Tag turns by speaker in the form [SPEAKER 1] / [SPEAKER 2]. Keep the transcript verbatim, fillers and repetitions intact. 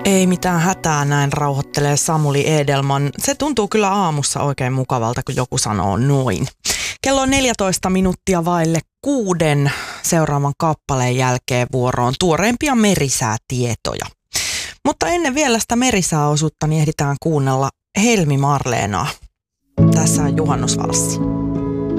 [SPEAKER 1] Ei mitään hätää, näin rauhoittelee Samuli Edelman. Se tuntuu kyllä aamussa oikein mukavalta, kun joku sanoo noin. Kello on neljätoista minuuttia vaille kuuden. Seuraavan kappaleen jälkeen vuoroon tuoreimpia merisäätietoja. Mutta ennen vielä sitä merisääosuutta niin ehditään kuunnella Helmi Marleenaa. Tässä on juhannusvalssi.